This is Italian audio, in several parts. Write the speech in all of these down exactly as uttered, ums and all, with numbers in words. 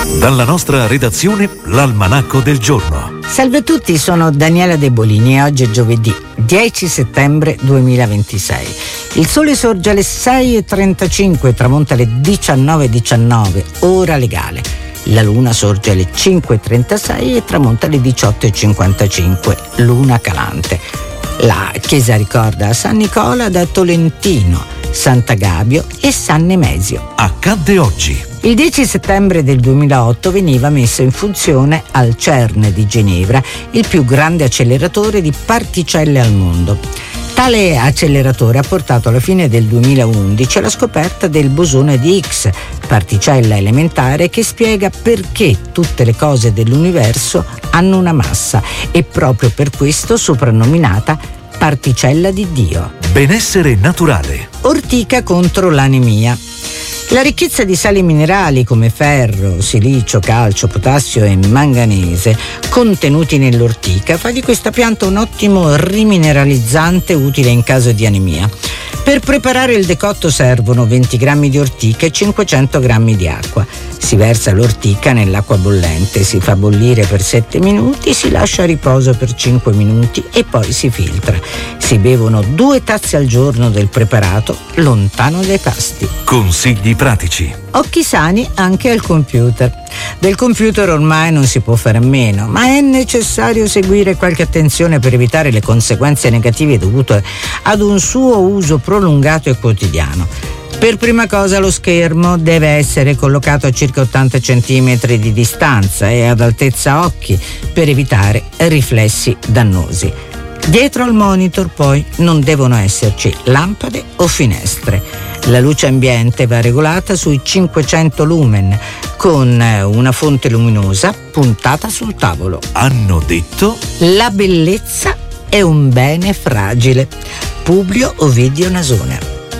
Dalla nostra redazione, l'Almanacco del giorno. Salve a tutti, sono Daniela De Bolini e oggi è giovedì dieci settembre duemilaventisei. Il sole sorge alle sei e trentacinque, tramonta alle diciannove e diciannove, ora legale. La luna sorge alle cinque e trentasei e tramonta alle diciotto e cinquantacinque, luna calante. La chiesa ricorda San Nicola da Tolentino, Sant'Agabio e San Nemesio. Accadde oggi. Il dieci settembre del duemilaotto veniva messo in funzione al CERN di Ginevra il più grande acceleratore di particelle al mondo. Tale acceleratore ha portato alla fine del duemilaundici alla scoperta del bosone di Higgs, particella elementare che spiega perché tutte le cose dell'universo hanno una massa e proprio per questo soprannominata particella di Dio. Benessere naturale. Ortica contro l'anemia. La ricchezza di sali minerali come ferro, silicio, calcio, potassio e manganese contenuti nell'ortica fa di questa pianta un ottimo rimineralizzante utile in caso di anemia. Per preparare il decotto servono venti grammi di ortica e cinquecento grammi di acqua. Si versa l'ortica nell'acqua bollente, si fa bollire per sette minuti, si lascia a riposo per cinque minuti e poi si filtra. Si bevono due tazze al giorno del preparato lontano dai pasti. Consigli pratici. Occhi sani anche al computer. Del computer ormai non si può fare a meno, ma è necessario seguire qualche attenzione per evitare le conseguenze negative dovute ad un suo uso prolungato e quotidiano. Per prima cosa lo schermo deve essere collocato a circa ottanta centimetri di distanza e ad altezza occhi per evitare riflessi dannosi. Dietro al monitor poi non devono esserci lampade o finestre. La luce ambiente va regolata sui cinquecento lumen con una fonte luminosa puntata sul tavolo. Hanno detto: la bellezza è un bene fragile. Publio Ovidio Nasone.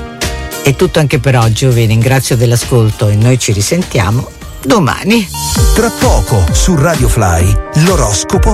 È tutto anche per oggi, io vi ringrazio dell'ascolto e noi ci risentiamo domani. Tra poco su Radio Fly, l'oroscopo